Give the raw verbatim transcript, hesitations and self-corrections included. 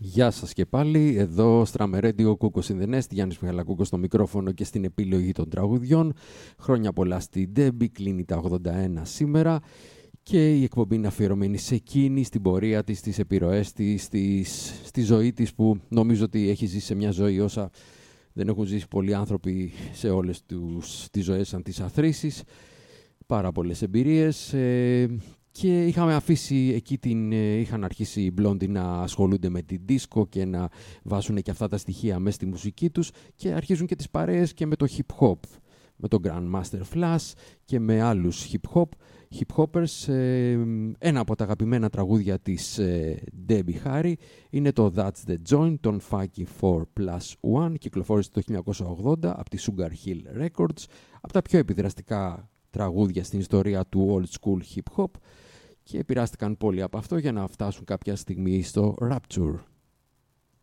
Γεια σας και πάλι, εδώ Στραμερέντιο Κούκος in the Nest, Γιάννης Μιχαλακούκος στο μικρόφωνο και στην επιλογή των τραγουδιών. Χρόνια πολλά στην Ντέμπι, κλείνει τα ογδόντα ένα σήμερα και η εκπομπή είναι αφιερωμένη σε εκείνη, στην πορεία της, στις επιρροές της, στις, στη ζωή της που νομίζω ότι έχει ζήσει σε μια ζωή όσα δεν έχουν ζήσει πολλοί άνθρωποι σε όλες τους, τις ζωές σαν τις αθροίσεις. Πάρα πολλές εμπειρίες. Ε, Και είχαμε αφήσει εκεί την... είχαν αρχίσει οι Blondie να ασχολούνται με την disco και να βάζουν και αυτά τα στοιχεία μέσα στη μουσική τους και αρχίζουν και τις παρέες και με το hip hop, με τον Grandmaster Flash και με άλλους hip hop, hip hoppers. Ένα από τα αγαπημένα τραγούδια της Debbie Harry είναι το That's the Joint των Funky four plus one, κυκλοφόρησε το χίλια εννιακόσια ογδόντα από τη Sugar Hill Records, από τα πιο επιδραστικά τραγούδια στην ιστορία του old school hip hop, και επηρεάστηκαν πολύ από αυτό για να φτάσουν κάποια στιγμή στο Rapture.